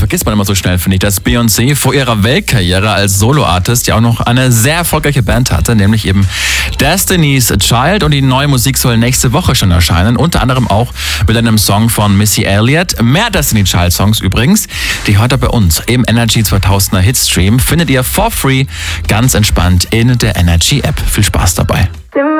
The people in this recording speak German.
vergisst man immer so schnell, finde ich, dass Beyoncé vor ihrer Weltkarriere als Soloartist ja auch noch eine sehr erfolgreiche Band hatte, nämlich eben Destiny's Child, und die neue Musik soll nächste Woche schon erscheinen, unter anderem auch mit einem Song von Missy Elliott. Mehr Destiny Child Songs übrigens, die hört ihr bei uns im Energy 2000er Hitstream, findet ihr for free ganz entspannt in der Energy App. Viel Spaß dabei.